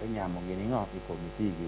nyamo gini ng'o i komiti gi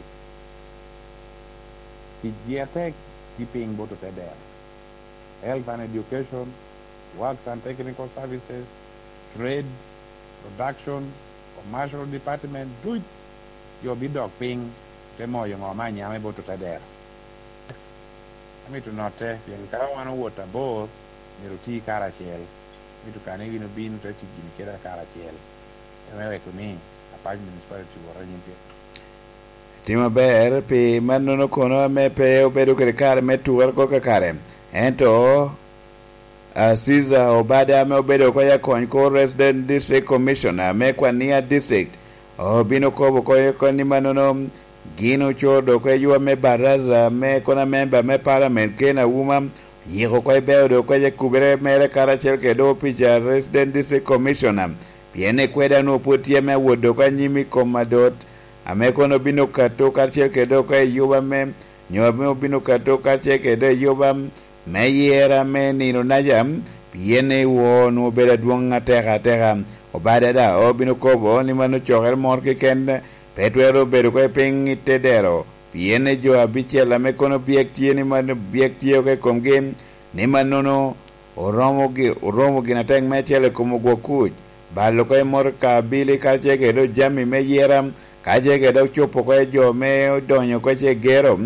TGTech keeping boto teder health and education, works and technical services, trade, production, commercial department, do your bidok ping temo yung omanya me boto teder ami to note yung kawan water both niruti karachiel mitu kane gino bin to tigini kera karachiel emewe kuni apaj municipality wora nyimpi tima ber pi manono kono me pe obedo kare kare me tuwar ko kare ento Caesar Obada me obedo ko ya kon ko resident district commissioner me kwania district obino ko ko ni manono gino chodo ko yua me baraza me kona member me parliament kena wuma yiko ko bedo ko je kubere mere karachel ke do picha resident district commissioner piene kweda no putie me wodo ko nyimi komadot amekono bino kato karachel ke do ko yuba me nyoba bino kato karachel ke do yuba me yera me nino najam piene wo no beda duonga tera Obada da obino kobo ni mano choker mor ke kende petwero bedo ko ping tedero piene jo abichela me kono biektie ni mano biektie ke komgem ni manono oromo gi na teng mechele como gokuj balo ko mor ka bili ka cheke do jami me yeram ka cheke do chopo ko jo me donyo ko che gero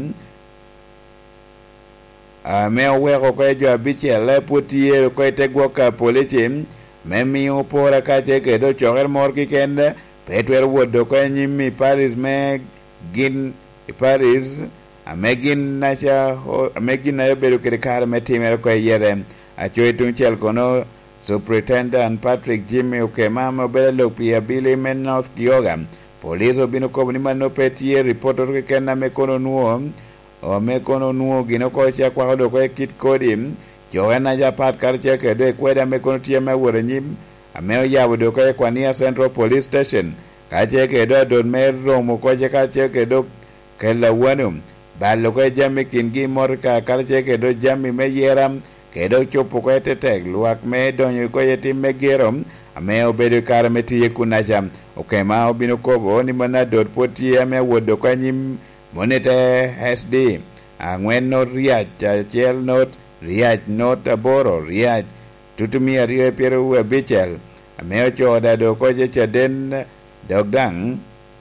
me oweko ko jo abichela putie ko tegwo ka politim Memi opora kache ke do choker mor ki kende petwer wodo ko nyimi Paris me gin Paris amegin nacha amegin na bedo ke kar me timer ko yere a choitun chel kono superintendent Patrick Jimmy Okema mo belo pia Billy men North Kyoga police obino ko ni mano petie reporter ke kenna me kono nuo o me kono nuo gino ko cha kwa do ko kit kodim Joanna Japat karche ke do kweda me kono tie me wore nyim ameo yawo do ko kwania Central Police Station kache ke do don me romo ko je kache ke do ke la wanum ballo ko jami kingi mor ka karche ke do jami me yeram ke do chopo ko tetek luak me donyo ko yeti me gerom ameo bedo kar me tie kunajam okema obino kobo ni mana dot potie me wodo ko nyim monete SD angwen no riach chel not Riach not aboro riach tutumia rio pero bichel ameo choda do koje chaden dogdang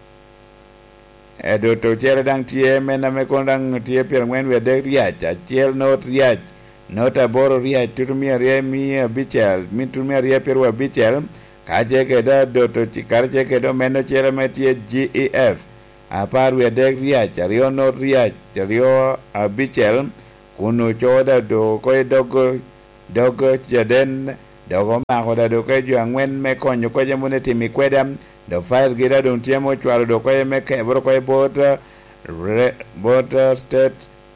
do to chere dang tie mena me kondang tie pero ngwen we de riach chel not riach not aboro riach tutumia rio mi bichel mitumia rio pero bichel kaje ke da do to chikarje ke do meno chere me tie GEF apar we de riach rio not riach rio bichel kuno choda do ko dogo jaden dogo ma ko da do ko jo angwen me konyo ko jamune timi kwedam do file gira do tiemo chwaro do ko me ke bro ko bot state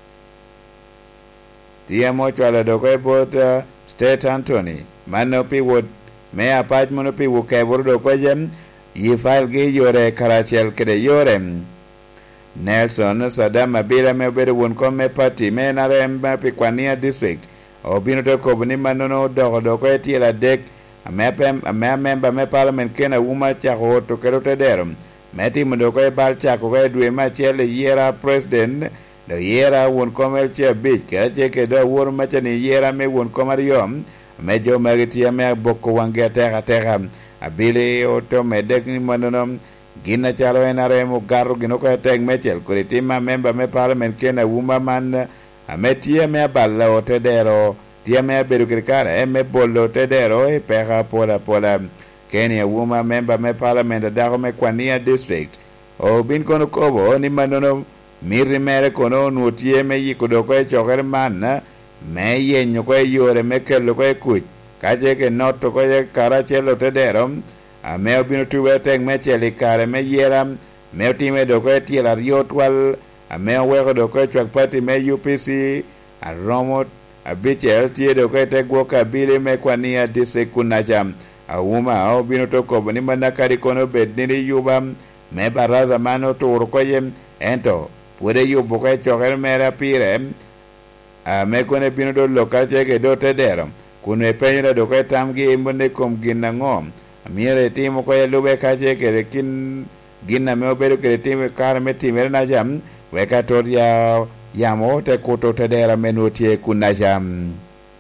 tiemo chwaro do ko bot state Anthony mano pi wod me apart mono pi wo ke bro do ko jem yi file gi yore karachel kede yore Nelson Sadama bila me bedo won ko me party me na remba pe kwania district obino to ko ni manono do ko tiela dek me member me parliament kena wuma cha ko to kero tederum meti mo do ko bal cha ko dwe ma chele yera president do yera won ko me che big ke ke do wor ma chani yera me won ko mariom me jo magiti me bokko wange tera abile o to me dek ni manono Gina chalo enare mo garu gino ko tek mechel kuritima member me parliament kena wuma man ametie me balla o tedero tie me beru kirkara me bollo tedero e pera pola Kenya wuma member me parliament da me kwania district o bin kono kobo ni manono miri mere kono nutie me yikudo ko choker man me yenyo ko yore me kelo ko kuch kaje ke noto ko karachelo tedero ameo bino tuwe teng mecheli kare me yeram meo time do ko tiela riotwal ameo weko do ko chwak party me UPC aromo abichel tie do ko tegwo kabile me kwania district kunacham awuma au bino to ko ni manakari kono bed ni yubam me baraza mano to ko yem ento puede yubo ko choker mera pire me kone bino do local cheke do tedero kuno epenyra do ko tamgi imbone kom ginangom Miere timo ko lube kaje ke kin gina me obedo kede time kar me timere na jam weka tot ya yamo te kuto te dera menutie kuna jam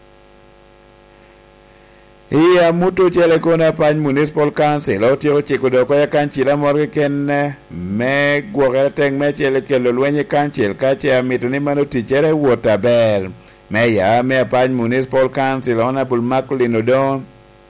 iya mutu chele kuna pany municipal council otio chiko doko ya kanchila morge ken me gwogere teng me chele kelo lwenye kanchil kache amitu ni manu tichere wuota ber me ya me pany municipal council honorable Maculin Odong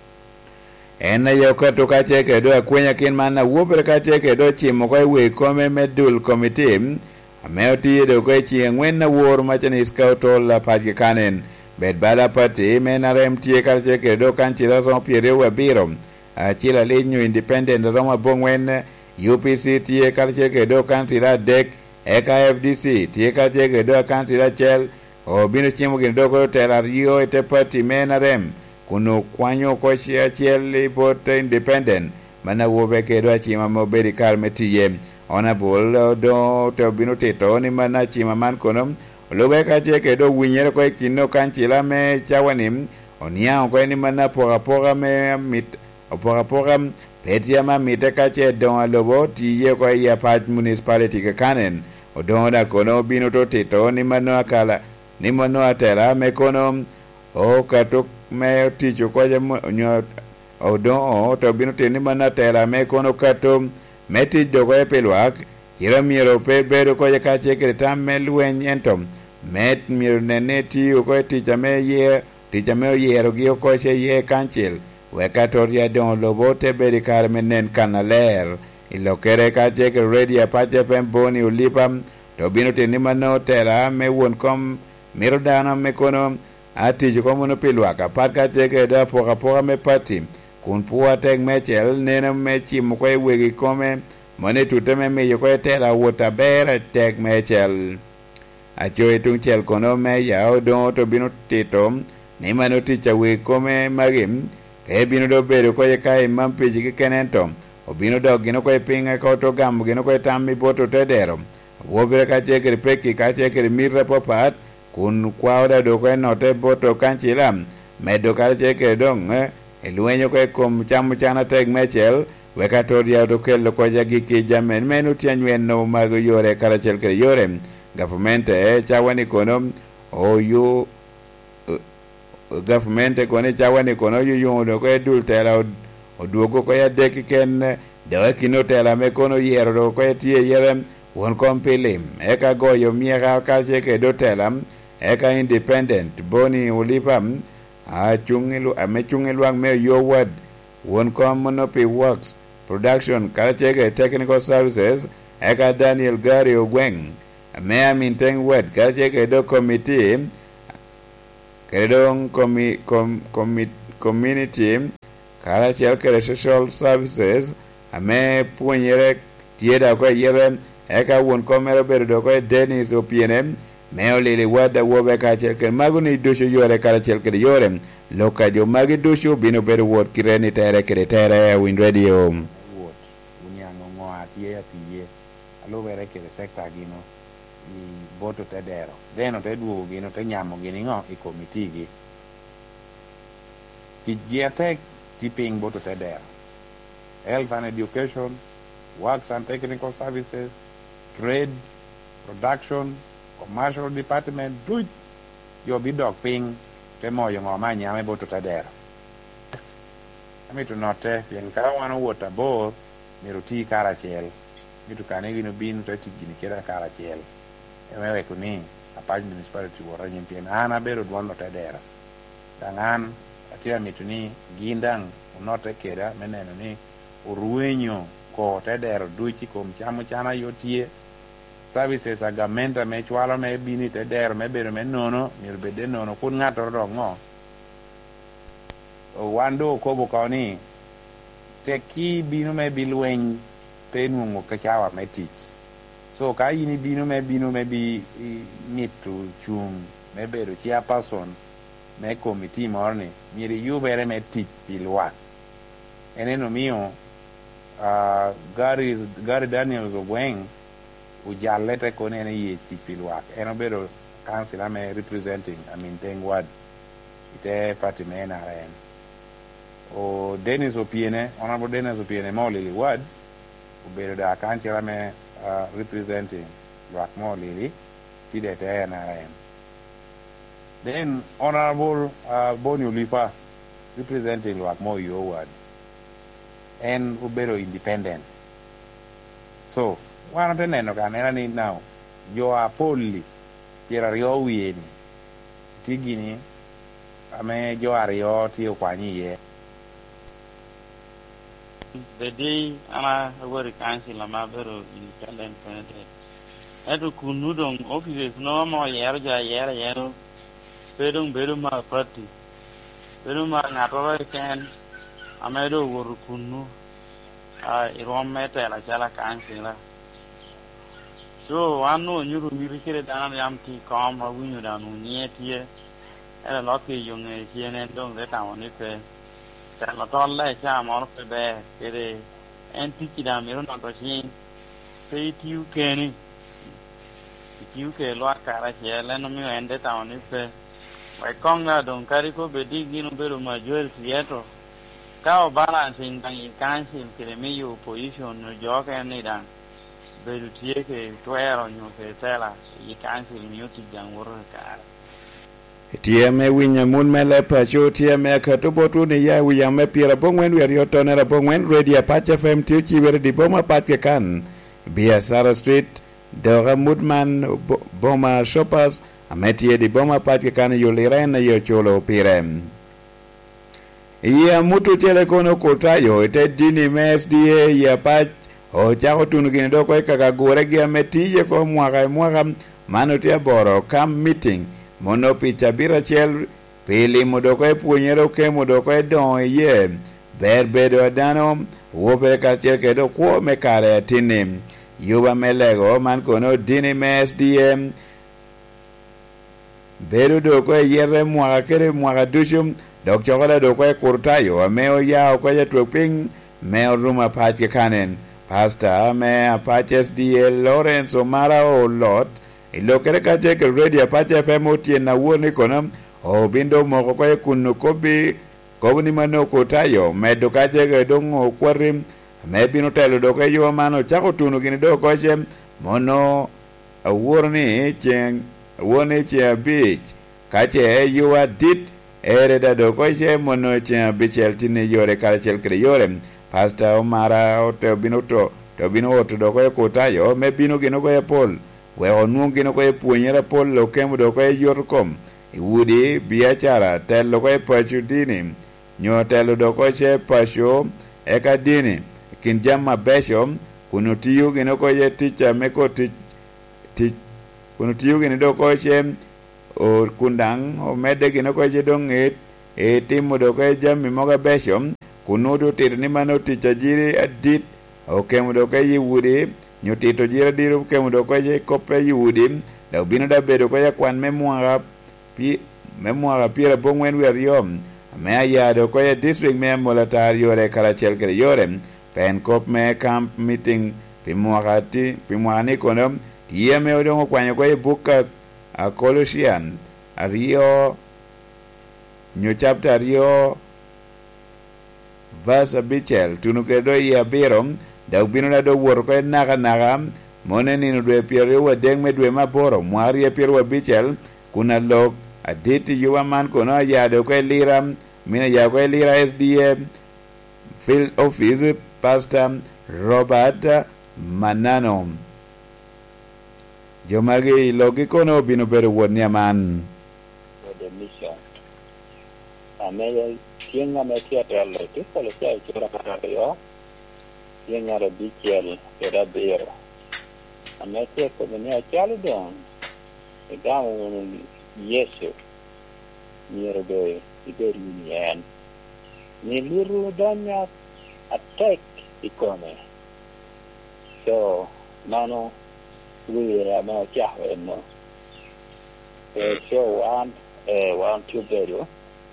ena yo kato kache kedo akwenya kin mana wupere kache kedo chimo kwa iwe kome medul committee ame oti doko chi ngwen na wor machani scoutol la pajke kanen bet bala pati mena remtie kache kedo kanchila son piere wabiro chila linyu independent roma bongwen UPC tie kache kedo kanchila dek eka FDC tie kache kedo kanchila chel obino chimo gindoko telario ete pati mena rem kuno kwanyo ko chia chel bote independent mana wobe kedo chima mobedi karmetiye honorable do to bino tito ni mana chima man konom lobe kache kedo winyere ko kino kanchila me chawanim onia ko ni mana pora me mit pora petia ma mite kache don lobo tiye ko ya pat municipality ka kanen odonda kono bino to tito ni mana akala ni mana atela me kono o katok me ticho ko nyo odon to bino tini mana tela me kono kato meti dogo e pelwak kira miro pe bedo ko kache kretam me lwen entom met miro nene ti ko ticha me yero gi ko che ye kanchil we katoria don lobo te bedi kar menen kanaler ilokere kache ke ready apate pem boni ulipam to bino tini mana tela me won kom miro dana me kono ati ko mono pilwaka parka teke da poka me pati kun puwa tek mechel nena mechi mo ko wegi kome mone tuteme me yo ko tela wota bera tek mechel acho etung chel kono me ya odo to bino tito ni mano ticha we kome magim ke bino do bero ko kai mampiji ke kenento obino do gino ko pinga ko to gam gino ko tammi boto tedero wobe ka teke peki ka teke mirre popat kun kwauda do ko note boto kanchila medo kache ke dong eluenyo ko kom chamu chana teg mechel weka toria do kello ko jagi ki jamen menu tianwen no mago yore karachel ke yore government chawani kono o yu government kono chawani kono yu do ko dul tela oduogo ko ya deki ken de kino tela me kono yero do ko tie yere won kompilim eka goyo miega kache ke do telam eka independent boni ulipam amechungilu me your word won commonopi works production karachege technical services eka Daniel Gari Ogweng me aminteng word karachege do committee kedong community karachege social services ame puonyere tieda ko yere eka won komero bedo ko Dennis Opiene meo lili wada wobe kachel ke maguni dushu yore karachel ke yore loka jo magi dushu bino bedo word kireni tere kere tere Wind Radio word unyango ngoa tiye alo bere kere sector gino I boto tedero deno teduo gino te nyamo gini ngo I committee gi kijiate tiping boto tedero health and education works and technical services trade production commercial department do yo bidok ping te moyo ngoma nyame boto tadero amitu note yen ka wano wota bor miruti karachel mitu kane gino bin to tigini kera karachel emewe kuni apaj municipality wora nyimpien ana bero dwono tadero dangan atia mituni gindang unote kera meneno ni uruenyo ko tadero duchi kom chamo chana yotie services agamenta me chwalo me bini te der me bero me nono mir bede nono kun ngato ro ngo o wando ko bo koni te ki binu me bilwen te nungo ka chawa me tich so ka yini binu me bi mitu chum me bero chia person me committee morni miri yubere me tich bilwa eneno mio Gary Daniel Ogweng ujallete kone ne ye tipilwak eno bedo council me representing aminteng ward ite party me na ren o Dennis Opiene honorable Dennis Opiene molili ward ubedo da kanchira me representing Rockmore Lily, Tide NRM. Then Honorable Boni Ulifa, representing Rockmore Yoward, and ubedo independent. So, one of the neno now, you are fully, here are your win, Tigini, ame you are your Tio Kwani. The day ana wari council ama bero independent candidate eto kunudong offices no mo yero bedung ma party bedung ma ngato ken amedo wor kunu irom meta la chala council la so anu nyuru mirikere dan yam ti kom ha winyu dan nietie era lokki yung tienen dong de tawon pe la tolla cha mo pe be kere enti kida miro no to sin sei tiu keni tiu ke lo akara che le no mi ende ta oni pe wai konga don kari ko be digi no be ma joel sieto ka o balance in dan in council kere mi yo position no jo ke ni dan be du tie ke to ero nyo ke tela i council mi yo ti dan wor ka Tieme winya mun mele pacho tieme katubotu ni ya wiyame pira bongwen werio tonera bongwen radio Apache FM tiuchi weri di boma patke kan Biasara Street Dora Mudman Boma Shoppers ametie di boma patke kan yuliren yo cholo pirem Iya mutu chele kono kotayo ite dini MSDA ya pach o chako tunu gini doko kakagure gia metiye ko mwaka mano tia boro kam meeting mono picha bira chel pili mudoko e puonyero ke mudoko e don ye berbedo dano wobe ka chel kedo kwo me kare tinim yuba melego man kono dini MSDM bedo doko e yere mwaka kere mwaka dushum dok chokola doko e kurtayo meo yao kwa ya troping meo ruma patke kanen pasta me Apache SDA Lawrence Omara o lot ilokere kache ke radio Apache FM otie na woni kono o bindo moko ko kunu kobi kobni mano kotayo medo kache ke dongo kwarim me bino telo do ko yo mano chako tunu gini do ko chem mono awurni cheng woni che beach kache you are dit ere da do ko chem mono che bichel tine yore kalachel kre yore pasta Omara o te bino to bino to do ko kotayo me bino gino ko pol we onungi no ko puonyera pol lo kemo do ko yorkom iwudi biachara telo ko pachu dini nyo telo do ko che pasho eka dini kinjama besho kunutiyu gino ko ye ticha meko kunutiyu gino do ko che o kundang o mede gino ko che donget e timo do ko jami moga besho kunudu tirni mano ticha jiri adit o kemo do ko yiwudi nyotito jira diru ke mudo ko je kope yudim da bino da bedo ko ya kwan memoira pira bongwen weriom me aya do ko ya district me molatar yore karachel ke yore pen kop me camp meeting pimwani kono tie me odongo kwanyo ko buka a Colossian ario nyo chapter rio verse bichel tunuke do ya birom da bino na do wor ko naga mone ni no dwe piero wa deng me dwe maboro mwari e piero wa bichel kuna log aditi yuwa man kono ya do ko liram mina ya ko lira SDM field office pastor Robert Manano jomage logi kono bino bero woni man the mission ameya tienga me tiatelo ti ko le sai chura para yo tienga ro bichel era bero amete ko ne achalo don e dawo yesu niero do iberian ni liru danya attack ikone so mano we ama chawe no so one two bero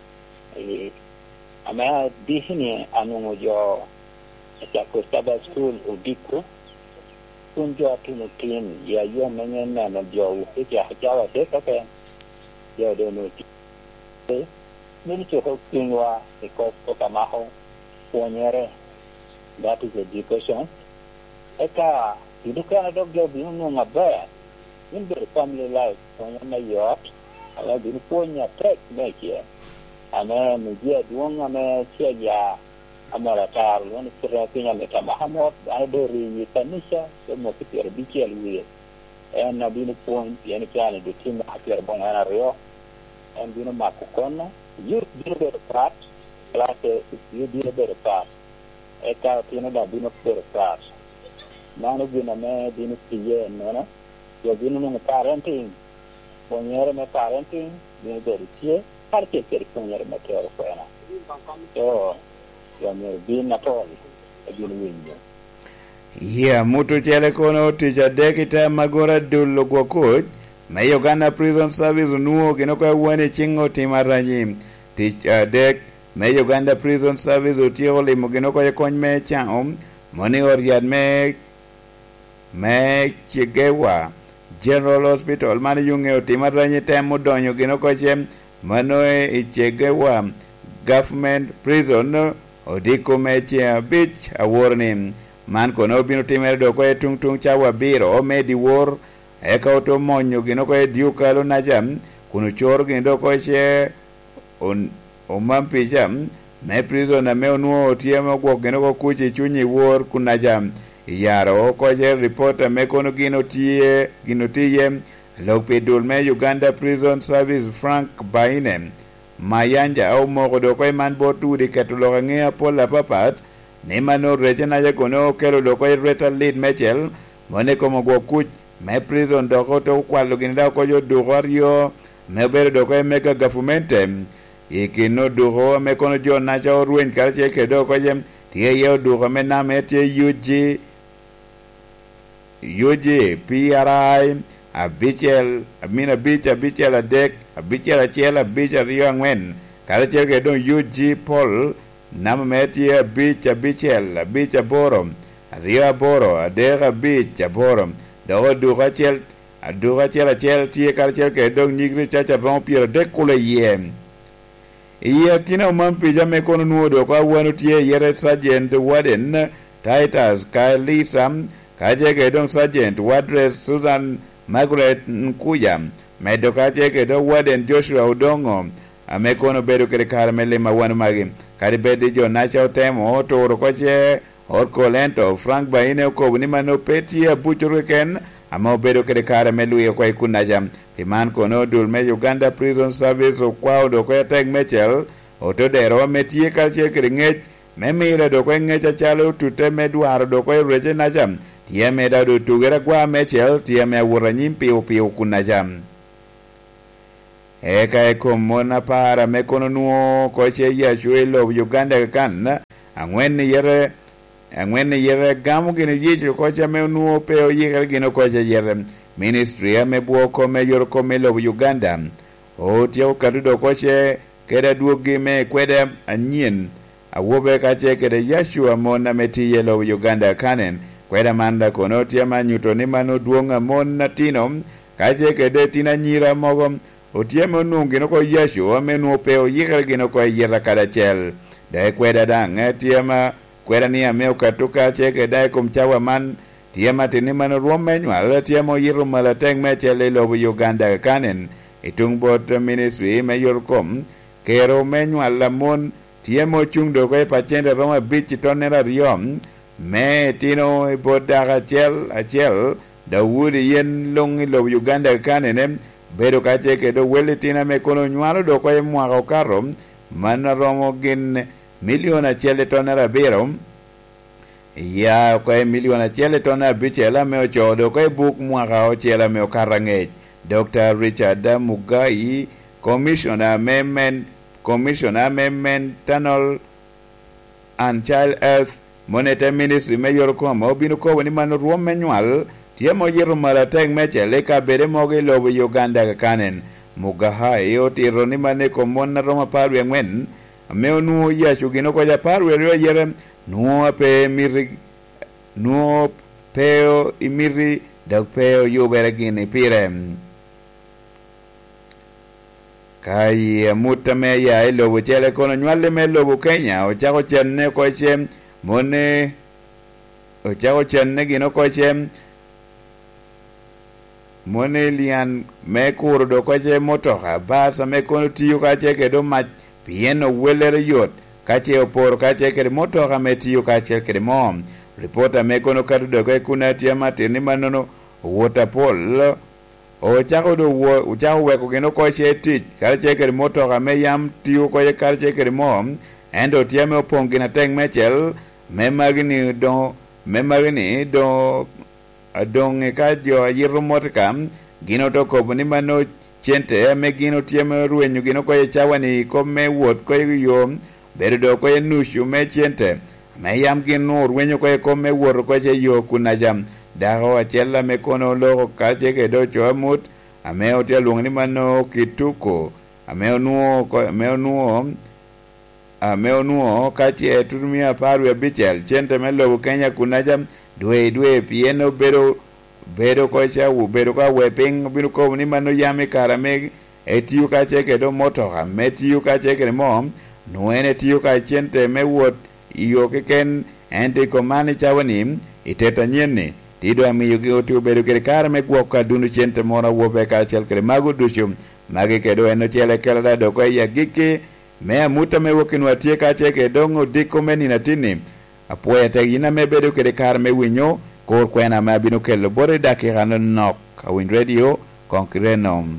ama disini anu jo cha Costa School udiko kunjo tunutin ya yo mengen na jo ya jawa de ka yo de no ni cho ko kinwa because ko kamaho ponyere that is education eka itu kan ada job ini ngabar ini family life punya mayor ala ini punya tek baiknya ana media duang ana cia amara tar ini kira-kira mereka Muhammad ada dari Indonesia semua kita bicara luar ana bini point yani kan itu tim akhir bangana rio and bini makukona you did part class you did part eka tina da bini part nano bini me bini tiye nana yo bini no parenting ponyere me parenting bini dari tiye parte per ponyere me tero fena so yo me bini atoli bini winyo mutu chele kono ticha dekita magora dullo gwa coach ma Uganda Prison Service nuo kinoko wane chingo timaranyi ticha dek ma Uganda Prison Service utiyo limo kinoko kony me chaom moni oriad me chigewa General Hospital mani yunge utimaranyi temo donyo kinoko chem manoe ichigewa Government Prison odiko me chia beach awarnim man kono bino timere do ko tung chawa biro o medi wor e ka to monyo gino ko diukalo na jam kuno chor gindo ko che on o mampi jam me prison na me onuo tiemo go gino ko kuchi chunyi wor kuna jam yaro ko je reporter me kono gino tiye lokpedul me Uganda Prison Service Frank Bainem mayanja au mo do ko man botu de katulo ngea pola papat Nemano rechena ya kono kero loko reta lead Mitchell mone como go kuch me prison doko to kwalo ginda ko yo dugorio me bere doko mega government ikino dugo me kono jo na jo ruin kalche ke doko jem tie yo dugo me na me tie UG PRI abichel amina bichel adek abichel achela bichel yangwen kalche ke don UG Paul Nama metia bicha borom ria boro adera bicha borom do duga chel tie kalchel ke dong nigri chacha vampire de kule yem iya kina mampi jame kono nuodo kwa wanu tie yere sergeant Warden Titus Kailisam kaje ke dong sergeant Wadres Susan Margaret Nkuya medoka ke do Warden Joshua Udongo amekono bedo kere karmele mawanu magim kari bedi jo nacha temo to rokoche orko lento Frank Baine ko ni mano peti buchuru ken amo bedo kere karmelu yo ko kunaja piman kono dul me Uganda Prison Service o kwao do ko tek mechel o to dero metie kalche kere ngech memira do ko ngecha chalo tute medwaro do ko reje najam tie meda do tugera kwa mechel tie me wuranyim piu kunajam eka komona para mekono nuo ko che ya chuelo Uganda kan angwen yere gamu gino yicho ko cha me nuo peo yere gino ko cha yere ministry ame buoko me yor ko me lo Uganda o tio kadudo ko che keda duogi me kweda anyen awobe ka che keda Yashua mona meti yelo Uganda kanen kweda manda kono tia manyuto ni mano duonga mona tino ka che keda tina nyira mogom otiemo nungi no ko Yeshu amenu peo yigre gino ko yera kada chel de kweda dang tiema kweda ni ameo katuka cheke dai kumchawa man tiema tinimano ruomenywa tiemo yiru malateng mechele lo Uganda kanen itung bot ministry mayor kom kero menywa lamon tiemo chungdo ko pachende roma bichi tonera riom me tino bodaga achel da wudi yen longi lo Uganda kanen bedo kache ke do weletina me kono nywalo do ko mwaka karo mana romo gin miliona chele tonera biro ya ko miliona chele tonera bichela me ocho do ko buk mwaka o chela me okarange Dr. Richard Mugai Commissioner Mental and Child Health Monetary Ministry Mayor Komo binu ko ni mano ruom menywal tiemo yero marateng mechele ka bere moge lo Uganda kanen Mugai otiro ni mane ko monna roma paru ngwen me nuo ya chugino ko ja paru yo yere nuo pe miri nuo peo imiri da peo yo bere gini pirem kai mutame ya lo chele kono nywale me lo Kenya o chako chenne ko chem mone chago chen ne gino ko chem mone lian me kuro do ko che motoka basa me kono tiyo ka che ke do ma pieno welere yot ka che opor ka che ke motoka me tiyo ka che ke mom reporter me kono ka do ko kuna tia matini manono waterpol o chago do o chago we ko gino ko che ti ka che ke motoka me yam tiyo ko ye ka che ke mom endo tia me opong gina teng mechel me magni do adong ka jo yiro motkam gino to ko ni mano chente me gino tieme ruenyu gino ko chawani ko me wot ko yo bedo ko nushu me chente me yam gino ruenyu ko me wor ko che yo kuna jam da ho chella me kono lo ka che ke do chomut ame o te lung ni mano kituko ame onuo ka che turmia paru e bichel chente me lo Kenya kuna jam dwe pieno bedo ko chawu bedo ka weping binu ko ni mano yame karame etiu ka cheke do motoka metiu ka cheke mom no ene tiu ka chente me wot iyo keken ente ko mani chawani iteta nyenne tido ami yugi otu bedo ke karame ko ka dunu chente mora wobe ka chelke magu dushum mage ke do eno chele kala do ko ya gike me amuta me wokin watie ka cheke dongo diko meni natini apoya te ina me bedo ke kar me winyo kor kwena ma binu ke lo bore dake gano nok a win radio konkrenom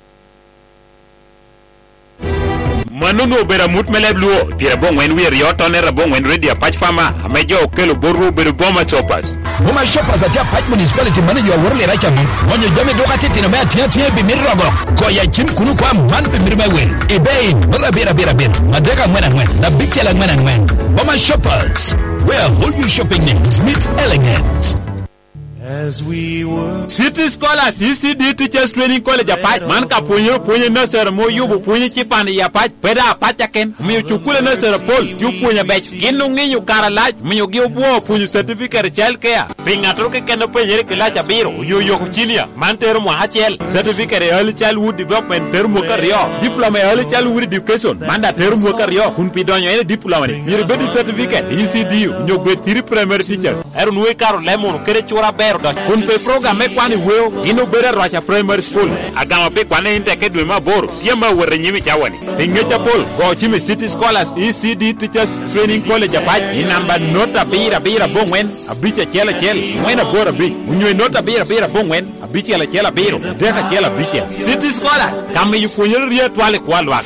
Manuno bera mut melebluo tira bon wen wir yo tonera bon wen radio patch fama amejo kelo boru beru boma shoppers atia patch municipality manager worle racha mi wonyo jame do katete na ma tia bi mirrogo ko ya chin kunu kwa man bi mirma wen ebei bora bera madega ngwana na bikela ngwana boma shoppers where all you shopping needs meet elegance. As we were City Scholars ECD Teachers Training College apart man ka punye nursery mo yubu punye chipani ya pat peda apachaken mi chukule nursery pol ju punye bech kinu nginyu karalaj mi yogi obuo punye certificate child care pingatro ke kendo punye ke lacha biro yo kuchinia man tero mo hachel certificate early childhood development tero mo kario diploma early childhood education manda tero mo kario kun pidonyo ene diploma ni yiri bedi certificate ECD nyo betiri primary teacher eru nuwe karo lemon kere chura kun pe program me kwani weo ino bere racha primary school agama pe kwani inteke dwe maboro tiema wore nyimi chawani tingecha pol go chimi City Scholars ECD Teachers Training College apaj inamba nota bira bongwen abicha chela mwena bora bi unywe nota bira bongwen abicha chela biro deka chela bicha City Scholars kama yufunyere ria twale kwalwa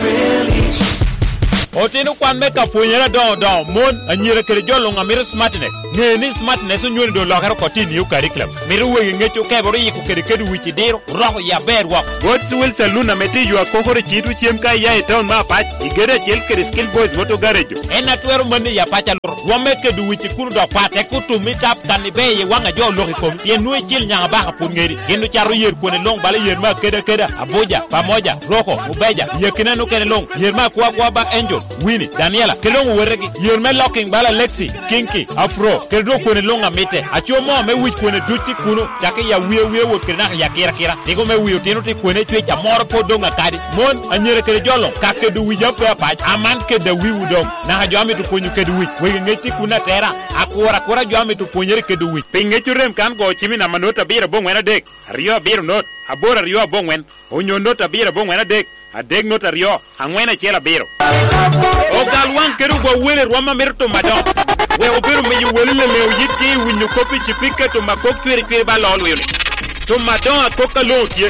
Otino kwan meka punyera do mon anyira kere jolo ngamira smartness ni smartness nyoni do lokaro kotini yu curriculum miru we ngecho keboro yiku kere kedu wichi diro roho ya bed work God's will saluna meti yu akokore chitu chiemka ya town ma pach igere chel kere skill boys moto garage ena twero mani ya pacha lor wameke du wichi kuru do pate kutu mitap kanibe ye wanga jo loki kom ye nuwe chil nyanga baka pungeri yenu charo yer kone long bale yer ma keda aboja pamoja roko ubeja yekinenu kene long yer ma kwa ba angel Winnie, Daniela, kelongo weregi, yerme locking bala Lexi, Kinky, Afro, keldo kone longa mete, achio mo me wich kone duti kuno, chake ya wiye wot kena ya kira, nigo me wiyo tino ti kone chwe cha moro po donga kadi, mon, anyere kere jolong, kake du wija pe apach, aman ke da wiwu dong, na hajo tu ponyu ke du wich, wege ngeti kuna tera, akura jo ame tu ponyere ke du wich, pingechu rem kan go chimi na manota bira bong wena dek, rio biro not, abora rio bong wen, onyo nota bira bong wena dek, adeg nota rio angwena chela biro o galwan keru go wele roma merto madon we obiru me yuwele le yiti winyu kopi chipike to makok twere ba lolo yone to madon akoka lotie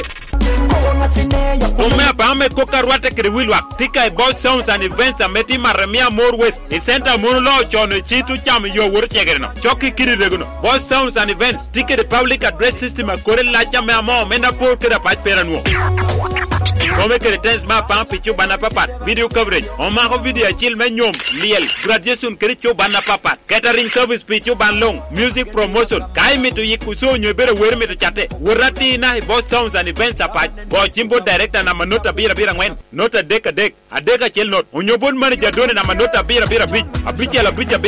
Ome apame koka rwate kriwilwa tika about sounds and events ameti maremia more west the center mono chono chitu cham yo wor chegerno choki kiri regulo boss sounds and events tika the public address system akore lacha me amo menda por kera pach peranu Come que tens ma pam pichu bana papat video coverage on ma ko video chil me nyom liel graduation kericho bana papat catering service pichu ban long music promotion kai mitu yikuso nyebere wer mitu chate worati na boss sounds and events apat bo chimbo director na manota bira ngwen nota deka adeka chel not onyobon manager done na manota bira bich abicha la bicha